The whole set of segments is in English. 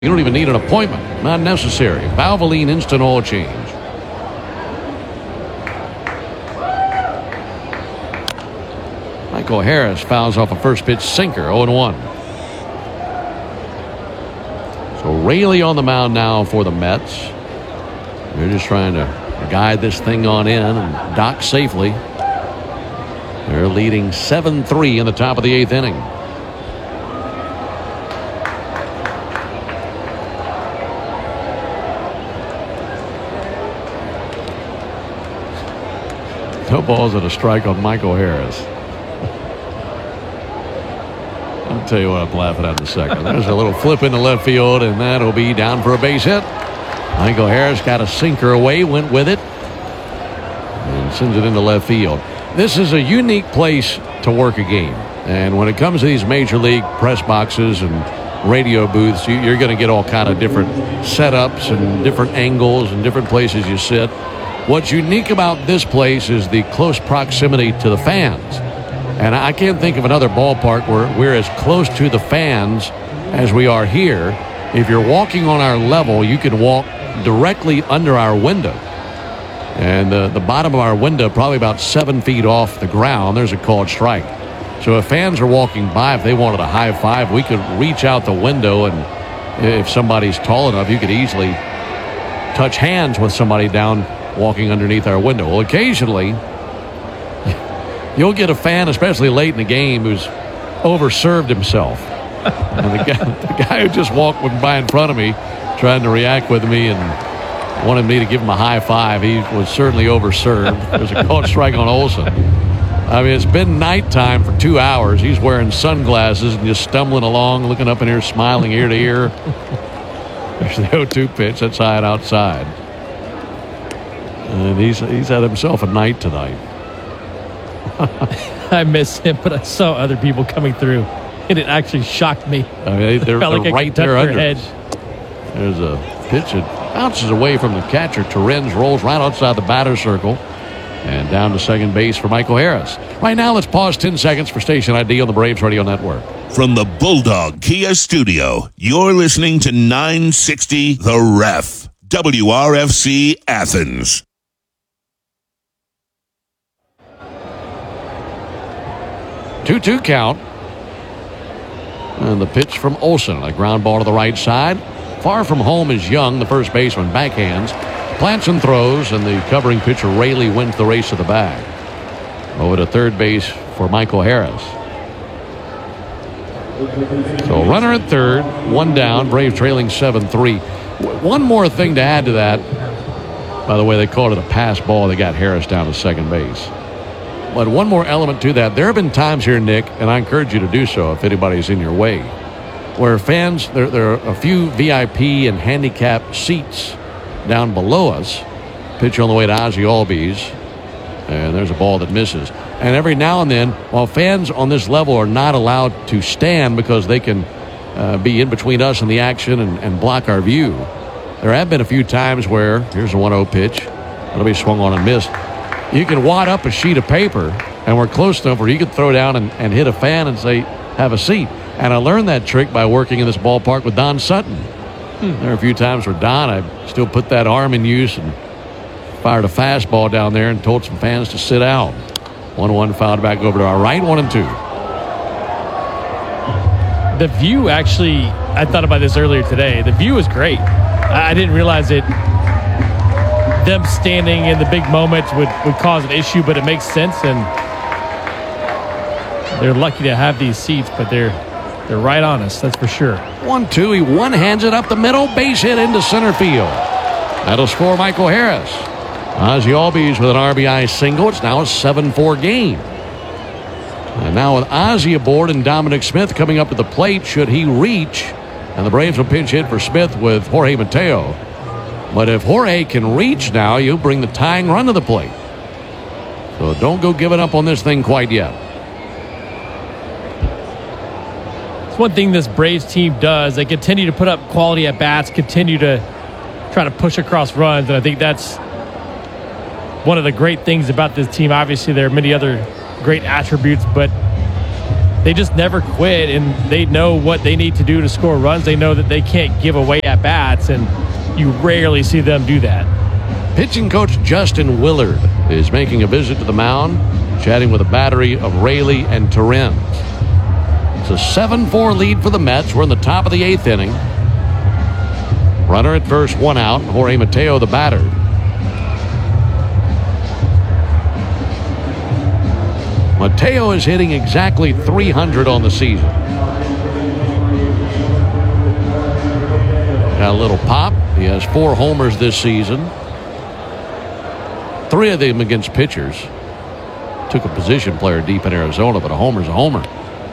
You don't even need an appointment. Not necessary. Valvoline Instant Oil Change. Michael Harris fouls off a first pitch sinker, 0-1. So Raley on the mound now for the Mets. They're just trying to guide this thing on in and dock safely. They're leading 7-3 in the top of the 8th inning. No balls and a strike on Michael Harris. I'll tell you what I'm laughing at in a second. There's a little flip into left field, and that'll be down for a base hit. Michael Harris got a sinker away, went with it, and sends it into left field. This is a unique place to work a game. And when it comes to these major league press boxes and radio booths, you're going to get all kind of different setups and different angles and different places you sit. What's unique about this place is the close proximity to the fans. And I can't think of another ballpark where we're as close to the fans as we are here. If you're walking on our level, you can walk directly under our window. And the bottom of our window, probably about 7 feet off the ground, there's a called strike. So if fans are walking by, if they wanted a high five, we could reach out the window, and if somebody's tall enough, you could easily touch hands with somebody down walking underneath our window. Well, occasionally, you'll get a fan, especially late in the game, who's overserved himself. And the guy who just walked by in front of me, trying to react with me and wanted me to give him a high five, he was certainly overserved. There's a called strike on Olson. I mean, it's been nighttime for 2 hours. He's wearing sunglasses and just stumbling along, looking up in here, smiling ear to ear. There's the 0-2 pitch. That's high and outside. And he's had himself a night tonight. I miss him, but I saw other people coming through, and it actually shocked me. I mean, they're like right there under head. There's a pitch that bounces away from the catcher. Torrens rolls right outside the batter's circle and down to second base for Michael Harris. Right now, let's pause 10 seconds for station ID on the Braves Radio Network. From the Bulldog Kia Studio, you're listening to 960 The Ref, WRFC Athens. 2-2 count. And the pitch from Olson, a ground ball to the right side. Far from home is Young, the first baseman, backhands. Plants and throws, and the covering pitcher Raley wins the race to the bag. Over to third base for Michael Harris. So runner at third, one down, Braves trailing 7-3. One more thing to add to that. By the way, they called it a pass ball. They got Harris down to second base. But one more element to that. There have been times here, Nick, and I encourage you to do so if anybody's in your way, where fans, there are a few VIP and handicap seats down below us. Pitch on the way to Ozzie Albies, and there's a ball that misses. And every now and then, while fans on this level are not allowed to stand because they can be in between us and the action and block our view, there have been a few times where, here's a 1-0 pitch, it'll be swung on and missed. You can wad up a sheet of paper, and we're close enough where you could throw down and hit a fan and say, have a seat. And I learned that trick by working in this ballpark with Don Sutton. There are a few times where Don, I still put that arm in use and fired a fastball down there and told some fans to sit down. 1-1 fouled back over to our right, 1-2. The view, actually, I thought about this earlier today. The view is great. I didn't realize it. Them standing in the big moments would cause an issue, but it makes sense, and they're lucky to have these seats, but they're right on us, that's for sure. 1-2, he one-hands it up the middle, base hit into center field. That'll score Michael Harris. Ozzie Albies with an RBI single. It's now a 7-4 game. And now with Ozzie aboard and Dominic Smith coming up to the plate, should he reach, and the Braves will pinch hit for Smith with Jorge Mateo. But if Jorge can reach now, you bring the tying run to the plate. So don't go giving up on this thing quite yet. It's one thing this Braves team does. They continue to put up quality at-bats, continue to try to push across runs, and I think that's one of the great things about this team. Obviously, there are many other great attributes, but they just never quit, and they know what they need to do to score runs. They know that they can't give away at-bats, and you rarely see them do that. Pitching coach Justin Willard is making a visit to the mound, chatting with a battery of Raley and Torrens. It's a 7-4 lead for the Mets. We're in the top of the 8th inning. Runner at first, 1 out. Jorge Mateo, the batter. Mateo is hitting exactly .300 on the season. Got a little pop. He has 4 homers this season. 3 of them against pitchers. Took a position player deep in Arizona, but a homer's a homer.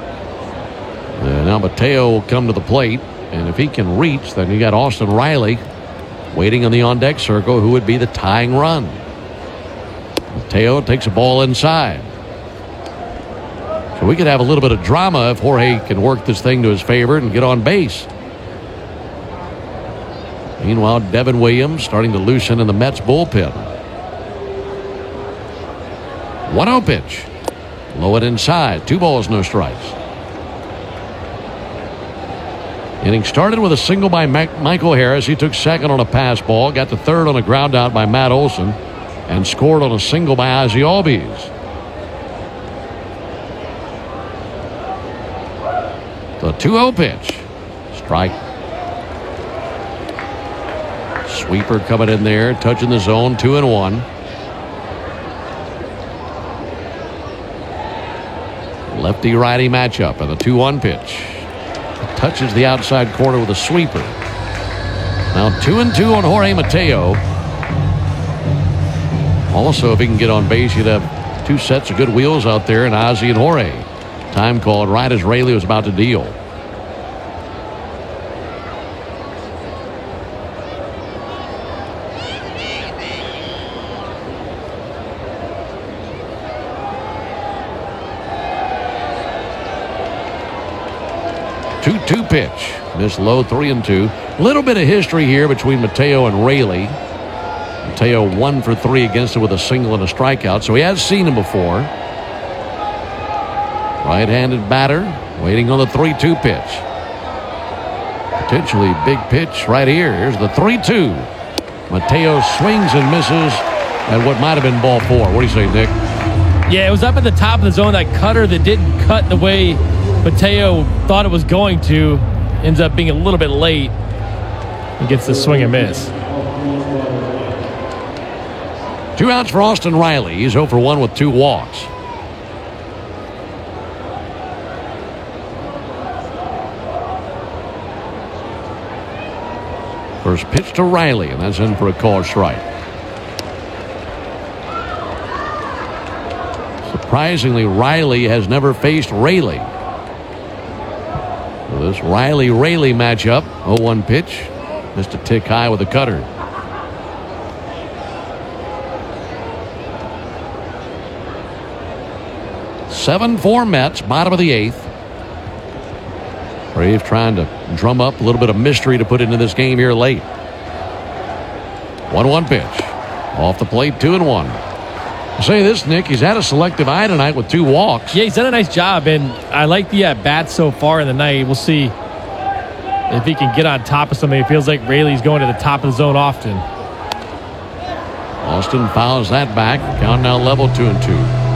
Now Mateo will come to the plate, and if he can reach, then you got Austin Riley waiting on the on-deck circle, who would be the tying run. Mateo takes a ball inside. So we could have a little bit of drama if Jorge can work this thing to his favor and get on base. Meanwhile, Devin Williams starting to loosen in the Mets bullpen. 1-0 pitch. Low and inside. 2 balls, no strikes. Inning started with a single by Michael Harris. He took second on a pass ball, got to third on a ground out by Matt Olson, and scored on a single by Ozzie Albies. The 2-0 pitch. Strike. Sweeper coming in there, touching the zone, 2-1. Lefty-righty matchup, and the 2-1 pitch. Touches the outside corner with a sweeper. Now 2-2 on Jorge Mateo. Also, if he can get on base, you'd have 2 sets of good wheels out there, and Ozzie and Jorge. Time called right as Raley was about to deal. Two pitch. This low 3-2. Little bit of history here between Mateo and Raley. Mateo 1 for 3 against him with a single and a strikeout, so he has seen him before. Right-handed batter waiting on the 3-2 pitch. Potentially big pitch right here. Here's the 3-2. Mateo swings and misses at what might have been ball 4. What do you say, Nick? Yeah, it was up at the top of the zone. That cutter that didn't cut the way Mateo thought it was going to ends up being a little bit late. He gets the swing and miss. 2 outs for Austin Riley. He's 0 for 1 with 2 walks. First pitch to Riley, and that's in for a called strike. Surprisingly, Riley has never faced Raley. So this Riley-Raley matchup, 0-1 pitch, just a tick high with a cutter. (7-4) Mets, bottom of the 8th. Braves trying to drum up a little bit of mystery to put into this game here late. 1-1 pitch. Off the plate, 2-1. I'll say this, Nick, he's had a selective eye tonight with 2 walks. Yeah, he's done a nice job, and I like the at-bat so far in the night. We'll see if he can get on top of somebody. It feels like Raley's going to the top of the zone often. Austin fouls that back. Count now level, 2-2.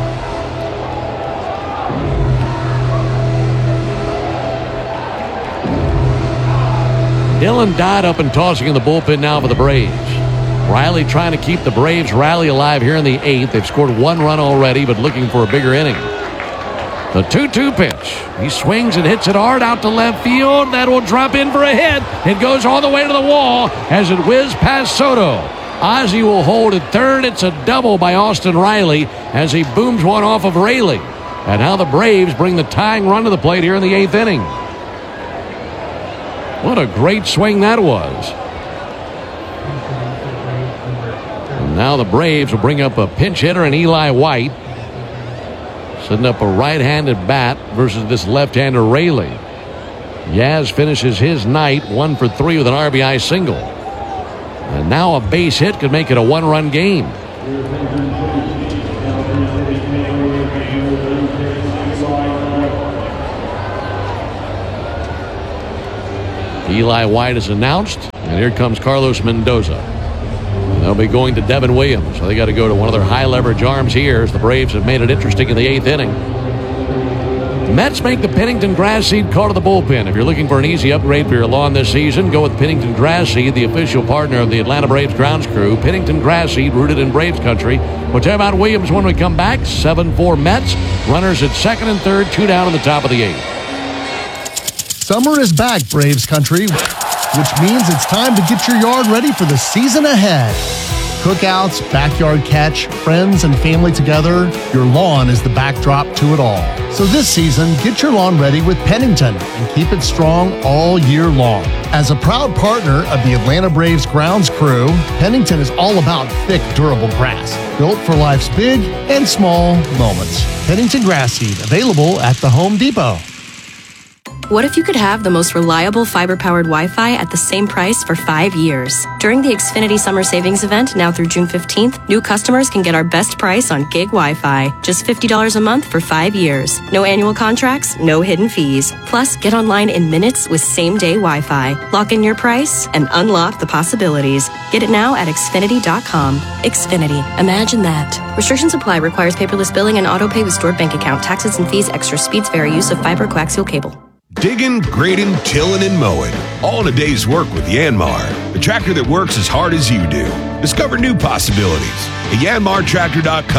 Dylan Dodd up and tossing in the bullpen now for the Braves. Riley trying to keep the Braves rally alive here in the 8th. They've scored 1 run already, but looking for a bigger inning. The 2-2 pitch. He swings and hits it hard out to left field. That will drop in for a hit. It goes all the way to the wall as it whizzes past Soto. Ozzie will hold at third. It's a double by Austin Riley as he booms one off of Raley. And now the Braves bring the tying run to the plate here in the 8th inning. What a great swing that was. And now the Braves will bring up a pinch hitter in Eli White. Setting up a right-handed bat versus this left-hander Raley. Yaz finishes his night 1 for 3 with an RBI single. And now a base hit could make it a 1-run game. Eli White is announced, and here comes Carlos Mendoza. They'll be going to Devin Williams, so they got to go to one of their high leverage arms here as the Braves have made it interesting in the 8th inning. The Mets make the Pennington Grass Seed call to the bullpen. If you're looking for an easy upgrade for your lawn this season, go with Pennington Grass Seed, the official partner of the Atlanta Braves grounds crew. Pennington Grass Seed, rooted in Braves country. We'll tell you about Williams when we come back. 7-4 Mets. Runners at second and third, 2 down in the top of the 8th. Summer is back, Braves country, which means it's time to get your yard ready for the season ahead. Cookouts, backyard catch, friends and family together, your lawn is the backdrop to it all. So this season, get your lawn ready with Pennington and keep it strong all year long. As a proud partner of the Atlanta Braves grounds crew, Pennington is all about thick, durable grass, built for life's big and small moments. Pennington Grass Seed, available at the Home Depot. What if you could have the most reliable fiber-powered Wi-Fi at the same price for 5 years? During the Xfinity Summer Savings Event, now through June 15th, new customers can get our best price on gig Wi-Fi. Just $50 a month for 5 years. No annual contracts, no hidden fees. Plus, get online in minutes with same-day Wi-Fi. Lock in your price and unlock the possibilities. Get it now at Xfinity.com. Xfinity. Imagine that. Restrictions apply. Requires paperless billing and auto-pay with stored bank account. Taxes and fees extra. Speeds vary. Use of fiber coaxial cable. Digging, grading, tilling, and mowing. All in a day's work with Yanmar, the tractor that works as hard as you do. Discover new possibilities at yanmartractor.com.